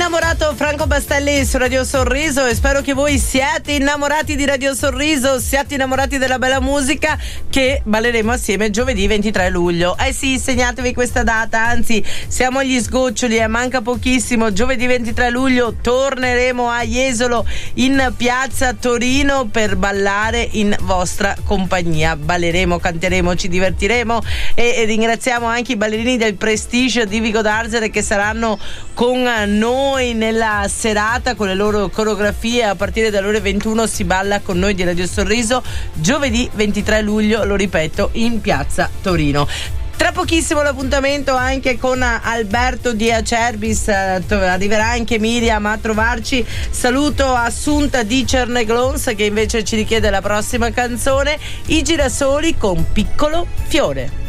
Innamorato Franco Bastelli su Radio Sorriso, e spero che voi siate innamorati di Radio Sorriso, siate innamorati della bella musica che balleremo assieme giovedì 23 luglio. Eh sì, segnatevi questa data, anzi siamo agli sgoccioli, manca pochissimo. Giovedì 23 luglio torneremo a Jesolo in piazza Torino per ballare in vostra compagnia. Balleremo, canteremo, ci divertiremo e ringraziamo anche i ballerini del Prestige di Vico d'Arzere che saranno con noi nella serata con le loro coreografie. A partire dalle ore 21 si balla con noi di Radio Sorriso giovedì 23 luglio, lo ripeto, in piazza Torino. Tra pochissimo l'appuntamento anche con Alberto di Acerbis, arriverà anche Miriam a trovarci. Saluto Assunta di Cerneglons che invece ci richiede la prossima canzone, I Girasoli con Piccolo Fiore.